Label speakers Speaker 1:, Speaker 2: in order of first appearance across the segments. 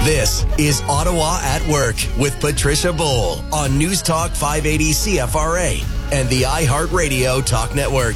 Speaker 1: This is Ottawa at Work with Patricia Bowl on News Talk 580 CFRA and the iHeartRadio Talk Network.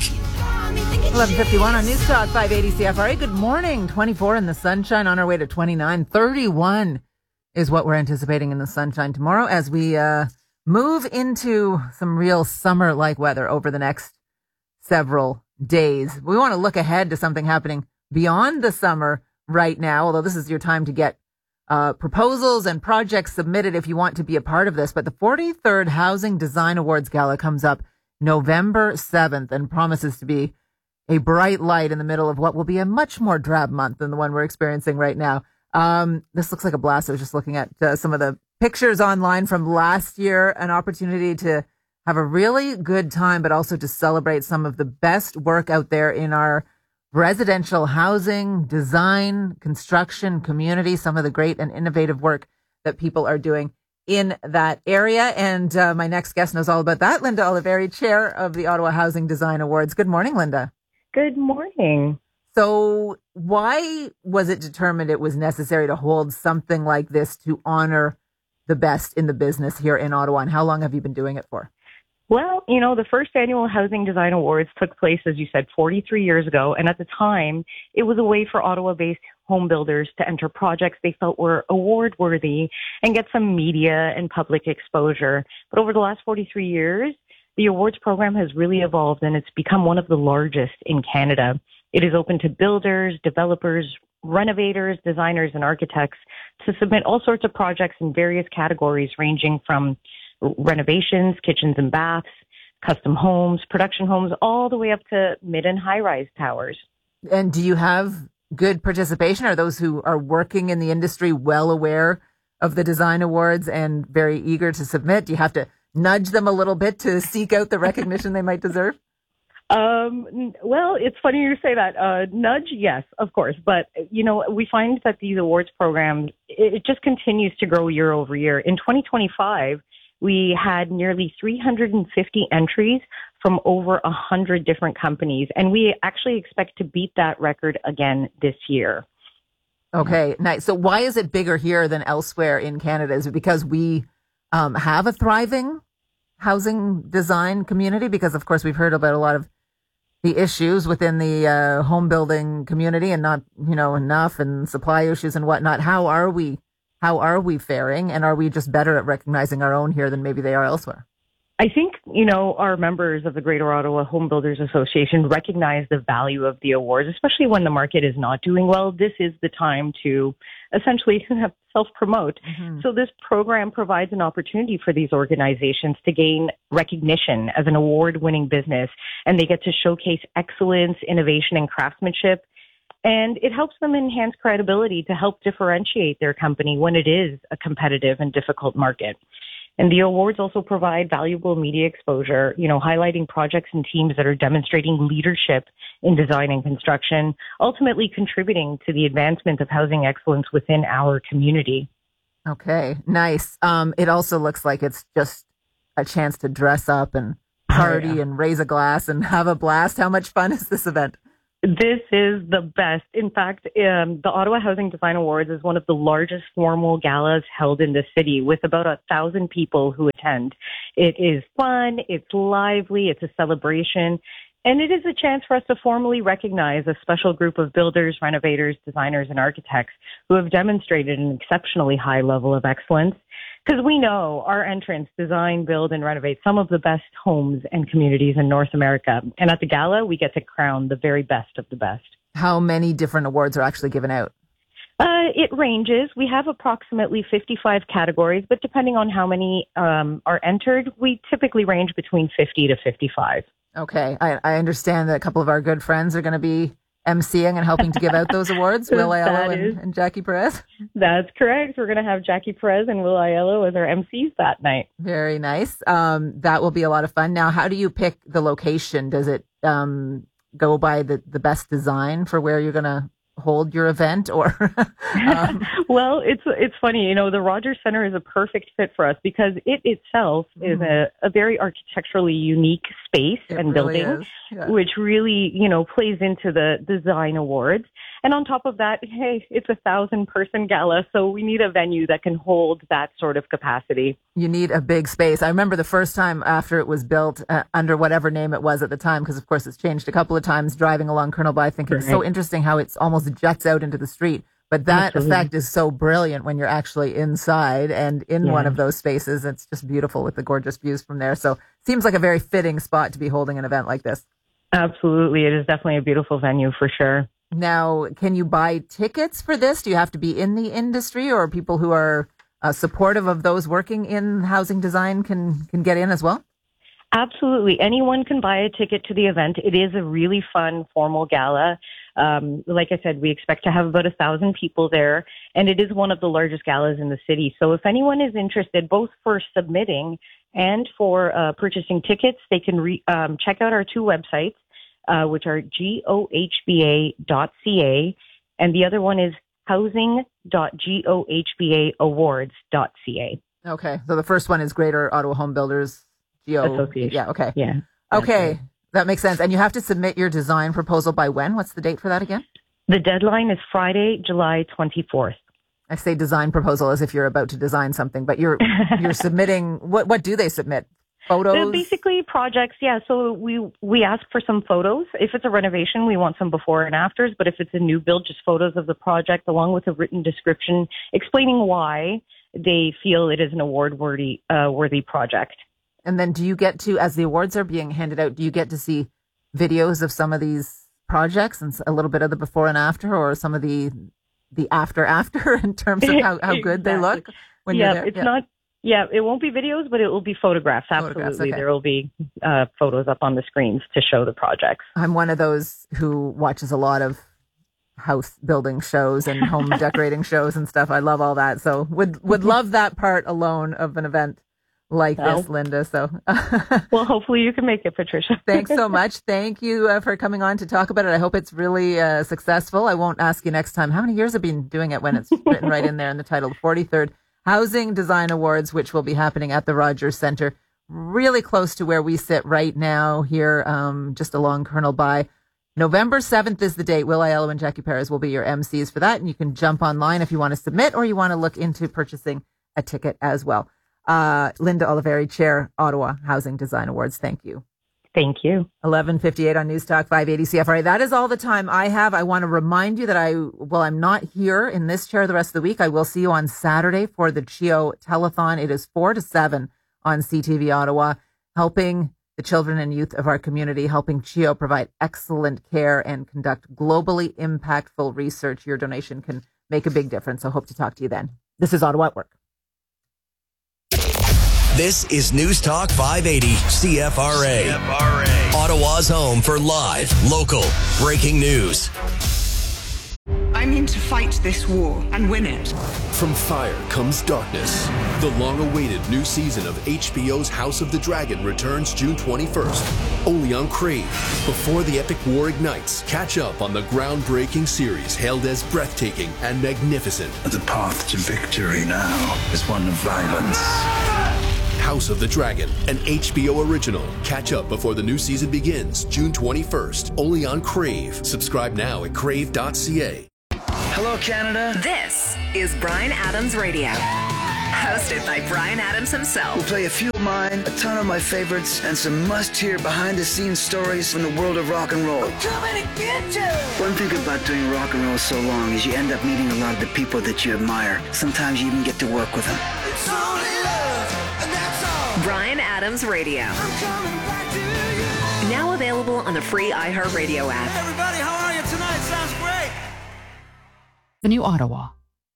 Speaker 2: 11:51 on News Talk 580 CFRA. Good morning. 24 in the sunshine, on our way to 29. 31 is what we're anticipating in the sunshine tomorrow as we move into some real summer-like weather over the next several days. We want to look ahead to something happening beyond the summer right now, although this is your time to get proposals and projects submitted if you want to be a part of this. But the 43rd Housing Design Awards Gala comes up November 7th and promises to be a bright light in the middle of what will be a much more drab month than the one we're experiencing right now. This looks like a blast. I was just looking at some of the pictures online from last year, an opportunity to have a really good time, but also to celebrate some of the best work out there in our residential housing, design, construction, community, some of the great and innovative work that people are doing in that area. And my next guest knows all about that. Linda Oliveri, chair of the Ottawa Housing Design Awards. Good morning, Linda.
Speaker 3: Good morning.
Speaker 2: So why was it determined it was necessary to hold something like this to honor the best in the business here in Ottawa? And how long have you been doing it for?
Speaker 3: Well, the first annual Housing Design Awards took place, as you said, 43 years ago. And at the time, it was a way for Ottawa-based home builders to enter projects they felt were award-worthy and get some media and public exposure. But over the last 43 years, the awards program has really evolved and it's become one of the largest in Canada. It is open to builders, developers, renovators, designers, and architects to submit all sorts of projects in various categories ranging from renovations, kitchens and baths, custom homes, production homes, all the way up to mid and high-rise towers.
Speaker 2: And do you have good participation? Are those who are working in the industry well aware of the design awards and very eager to submit? Do you have to nudge them a little bit to seek out the recognition they might deserve?
Speaker 3: Well, it's funny you say that. Nudge, yes, of course. But, we find that these awards programs, it just continues to grow year over year. In 2025, we had nearly 350 entries from over 100 different companies, and we actually expect to beat that record again this year.
Speaker 2: Okay, nice. So why is it bigger here than elsewhere in Canada? Is it because we have a thriving housing design community? Because, of course, we've heard about a lot of the issues within the home building community and not, enough and supply issues and whatnot. How are we faring? And are we just better at recognizing our own here than maybe they are elsewhere?
Speaker 3: I think, our members of the Greater Ottawa Home Builders Association recognize the value of the awards, especially when the market is not doing well. This is the time to essentially self-promote. Mm-hmm. So this program provides an opportunity for these organizations to gain recognition as an award-winning business, and they get to showcase excellence, innovation, and craftsmanship. And it helps them enhance credibility to help differentiate their company when it is a competitive and difficult market. And the awards also provide valuable media exposure, highlighting projects and teams that are demonstrating leadership in design and construction, ultimately contributing to the advancement of housing excellence within our community.
Speaker 2: Okay, nice. It also looks like it's just a chance to dress up and party and raise a glass and have a blast. How much fun is this event?
Speaker 3: This is the best. In fact, the Ottawa Housing Design Awards is one of the largest formal galas held in the city with about 1,000 people who attend. It is fun, it's lively, it's a celebration, and it is a chance for us to formally recognize a special group of builders, renovators, designers, and architects who have demonstrated an exceptionally high level of excellence. Because we know our entrants design, build, and renovate some of the best homes and communities in North America. And at the gala, we get to crown the very best of the best.
Speaker 2: How many different awards are actually given out?
Speaker 3: It ranges. We have approximately 55 categories, but depending on how many are entered, we typically range between 50 to 55.
Speaker 2: Okay. I understand that a couple of our good friends are going to be emceeing and helping to give out those awards, Will Aiello and Jackie Perez.
Speaker 3: That's correct. We're going to have Jackie Perez and Will Aiello as our MCs that night.
Speaker 2: Very nice. That will be a lot of fun. Now, how do you pick the location? Does it go by the best design for where you're going to hold your event, or
Speaker 3: well, it's funny, the Rogers Center is a perfect fit for us because it itself is a very architecturally unique space and
Speaker 2: really
Speaker 3: building,
Speaker 2: yeah.
Speaker 3: which really, plays into the design awards. And on top of that, hey, it's a 1,000-person gala, so we need a venue that can hold that sort of capacity.
Speaker 2: You need a big space. I remember the first time after it was built, under whatever name it was at the time, because of course it's changed a couple of times, driving along Colonel By, thinking it's so interesting how it's almost jets out into the street. But that effect is so brilliant when you're actually inside and in one of those spaces. It's just beautiful with the gorgeous views from there. So seems like a very fitting spot to be holding an event like this.
Speaker 3: Absolutely. It is definitely a beautiful venue for sure.
Speaker 2: Now, can you buy tickets for this? Do you have to be in the industry, or people who are supportive of those working in housing design can get in as well?
Speaker 3: Absolutely. Anyone can buy a ticket to the event. It is a really fun, formal gala. Like I said, we expect to have about 1,000 people there, and it is one of the largest galas in the city. So if anyone is interested, both for submitting and for purchasing tickets, they can check out our two websites, which are gohba.ca, and the other one is housing.gohbaawards.ca.
Speaker 2: Okay, so the first one is Greater Ottawa Home Builders
Speaker 3: Association.
Speaker 2: Yeah, okay.
Speaker 3: Yeah.
Speaker 2: Okay,
Speaker 3: right.
Speaker 2: That makes sense. And you have to submit your design proposal by when? What's the date for that again?
Speaker 3: The deadline is Friday, July 24th.
Speaker 2: I say design proposal as if you're about to design something, but you're submitting, what do they submit? Photos?
Speaker 3: They're basically projects, yeah. So we ask for some photos. If it's a renovation, we want some before and afters, but if it's a new build, just photos of the project along with a written description explaining why they feel it is an award-worthy project.
Speaker 2: And then do you get to, as the awards are being handed out, do you get to see videos of some of these projects and a little bit of the before and after, or some of the after in terms of how good they look when you're there?
Speaker 3: It won't be videos, but it will be photographs. Absolutely.
Speaker 2: Okay.
Speaker 3: There will be photos up on the screens to show the projects.
Speaker 2: I'm one of those who watches a lot of house building shows and home decorating shows and stuff. I love all that. So would love that part alone of an event like this, Linda. So,
Speaker 3: well, hopefully you can make it, Patricia.
Speaker 2: Thanks so much. Thank you for coming on to talk about it. I hope it's really successful. I won't ask you next time how many years have you been doing it when it's written right in there in the title. 43rd Housing Design Awards, which will be happening at the Rogers Centre, really close to where we sit right now here, just along Colonel By. November 7th is the date. Will Aiello and Jackie Perez will be your MCs for that, and you can jump online if you want to submit or you want to look into purchasing a ticket as well. Linda Oliveri, Chair, Ottawa Housing Design Awards. Thank you.
Speaker 3: Thank you.
Speaker 2: 11:58 on News Talk 580 CFRA. That is all the time I have. I want to remind you that I'm not here in this chair the rest of the week. I will see you on Saturday for the CHEO Telethon. It is 4 to 7 on CTV Ottawa, helping the children and youth of our community, helping CHEO provide excellent care and conduct globally impactful research. Your donation can make a big difference. I hope to talk to you then. This is Ottawa at Work.
Speaker 1: This is News Talk 580 CFRA. Ottawa's home for live, local, breaking news.
Speaker 4: I mean to fight this war and win it.
Speaker 5: From fire comes darkness. The long-awaited new season of HBO's House of the Dragon returns June 21st, only on Crave. Before the epic war ignites, catch up on the groundbreaking series hailed as breathtaking and magnificent.
Speaker 6: The path to victory now is one of violence.
Speaker 5: House of the Dragon, an HBO original. Catch up before the new season begins, June 21st, only on Crave. Subscribe now at crave.ca.
Speaker 6: Hello, Canada.
Speaker 7: This is Bryan Adams Radio, hosted by Bryan Adams himself.
Speaker 6: We'll play a few of mine, a ton of my favorites, and some must-hear behind-the-scenes stories from the world of rock and roll. I'm coming to get you! One thing about doing rock and roll so long is you end up meeting a lot of the people that you admire. Sometimes you even get to work with them. It's only love, and that's all.
Speaker 7: Bryan Adams Radio. I'm coming back to you. Now available on the free iHeartRadio app.
Speaker 8: Hey everybody, how are you tonight? Sounds great.
Speaker 9: The new Ottawa.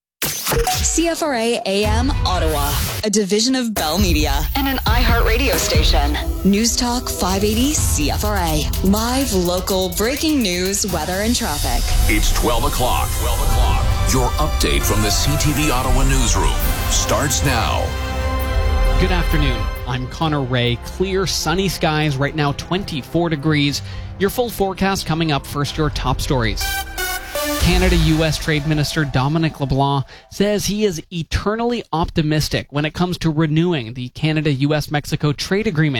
Speaker 10: CFRA AM Ottawa, a division of Bell Media and an iHeartRadio station. News Talk 580 CFRA. Live, local, breaking news, weather, and traffic.
Speaker 11: It's 12 o'clock. Your update from the CTV Ottawa newsroom starts now.
Speaker 12: Good afternoon. I'm Connor Ray. Clear, sunny skies. Right now, 24 degrees. Your full forecast coming up. First, your top stories. Canada-U.S. Trade Minister Dominic LeBlanc says he is eternally optimistic when it comes to renewing the Canada-U.S.-Mexico trade agreement.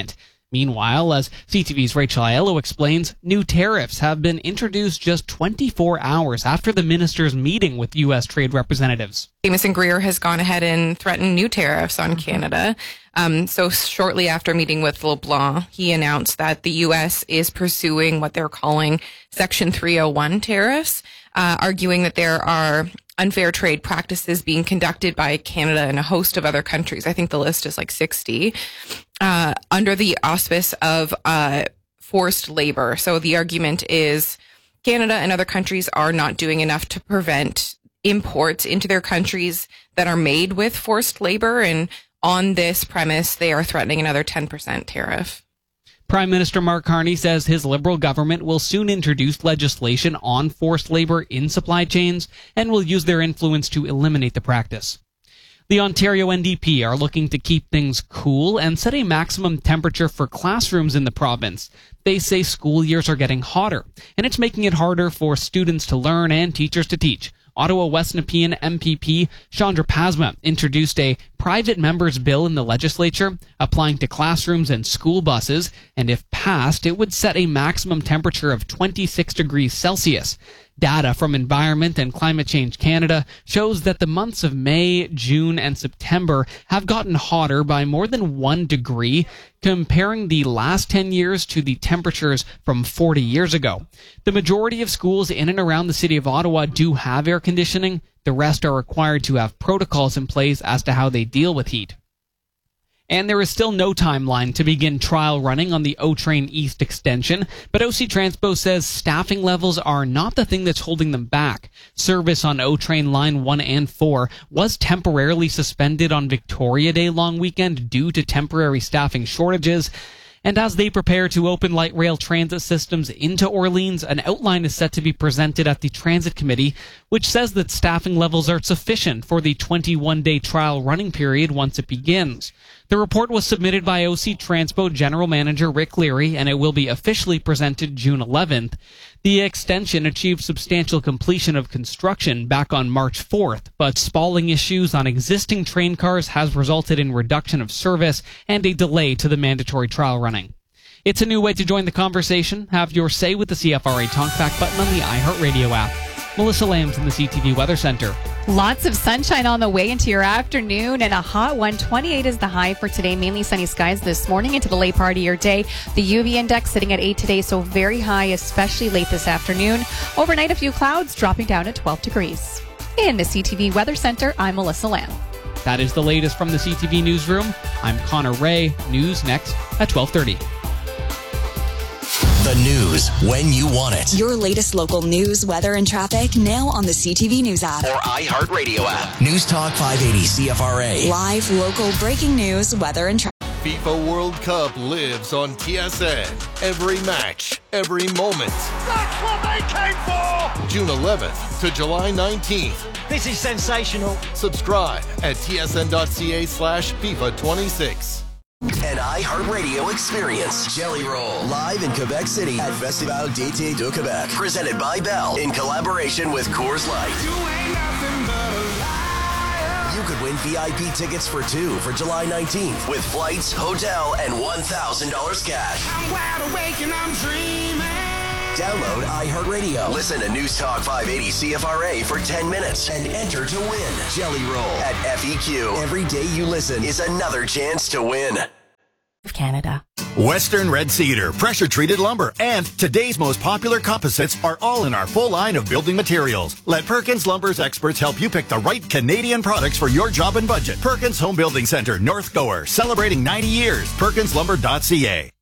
Speaker 12: Meanwhile, as CTV's Rachel Aiello explains, new tariffs have been introduced just 24 hours after the minister's meeting with U.S. trade representatives.
Speaker 13: Jamieson Greer has gone ahead and threatened new tariffs on Canada. So shortly after meeting with LeBlanc, he announced that the U.S. is pursuing what they're calling Section 301 tariffs, arguing that there are unfair trade practices being conducted by Canada and a host of other countries. I think the list is like 60, under the auspice of forced labor. So the argument is Canada and other countries are not doing enough to prevent imports into their countries that are made with forced labor. And on this premise, they are threatening another 10% tariff.
Speaker 12: Prime Minister Mark Carney says his Liberal government will soon introduce legislation on forced labor in supply chains and will use their influence to eliminate the practice. The Ontario NDP are looking to keep things cool and set a maximum temperature for classrooms in the province. They say school years are getting hotter, and it's making it harder for students to learn and teachers to teach. Ottawa West Nepean MPP Chandra Pasma introduced a private member's bill in the legislature applying to classrooms and school buses, and if passed, it would set a maximum temperature of 26 degrees Celsius. Data from Environment and Climate Change Canada shows that the months of May, June, and September have gotten hotter by more than 1 degree, comparing the last 10 years to the temperatures from 40 years ago. The majority of schools in and around the city of Ottawa do have air conditioning. The rest are required to have protocols in place as to how they deal with heat. And there is still no timeline to begin trial running on the O-Train East extension, but OC Transpo says staffing levels are not the thing that's holding them back. Service on O-Train Line 1 and 4 was temporarily suspended on Victoria Day long weekend due to temporary staffing shortages. And as they prepare to open light rail transit systems into Orleans, an outline is set to be presented at the Transit Committee, which says that staffing levels are sufficient for the 21-day trial running period once it begins. The report was submitted by OC Transpo General Manager Rick Leary, and it will be officially presented June 11th. The extension achieved substantial completion of construction back on March 4th, but spalling issues on existing train cars has resulted in reduction of service and a delay to the mandatory trial running. It's a new way to join the conversation. Have your say with the CFRA Talkback button on the iHeartRadio app. Melissa Lambs in the CTV Weather Center.
Speaker 14: Lots of sunshine on the way into your afternoon, and a hot one. 28 is the high for today. Mainly sunny skies this morning into the late part of your day. The UV index sitting at 8 today, so very high, especially late this afternoon. Overnight, a few clouds dropping down at 12 degrees. In the CTV Weather Center, I'm Melissa Lamb.
Speaker 12: That is the latest from the CTV Newsroom. I'm Connor Ray. News next at 12:30.
Speaker 1: The news when you want it.
Speaker 10: Your latest local news, weather, and traffic now on the CTV News app.
Speaker 1: Or iHeartRadio app. News Talk 580 CFRA.
Speaker 10: Live local breaking news, weather, and traffic.
Speaker 15: FIFA World Cup lives on TSN. Every match, every moment.
Speaker 8: That's what they came for!
Speaker 15: June 11th to July 19th.
Speaker 8: This is sensational.
Speaker 15: Subscribe at tsn.ca/FIFA26.
Speaker 1: An iHeartRadio experience. Jelly Roll. Live in Quebec City at Festival d'été de Québec. Presented by Bell in collaboration with Coors Light. You could win VIP tickets for two for July 19th with flights, hotel, and $1,000 cash.
Speaker 8: I'm wide awake and I'm dreaming.
Speaker 1: Download iHeartRadio. Listen to News Talk 580 CFRA for 10 minutes and enter to win. Jelly Roll at FEQ. Every day you listen is another chance to win.
Speaker 14: Canada.
Speaker 16: Western Red Cedar, pressure-treated lumber, and today's most popular composites are all in our full line of building materials. Let Perkins Lumber's experts help you pick the right Canadian products for your job and budget. Perkins Home Building Center, North Gower, celebrating 90 years. PerkinsLumber.ca.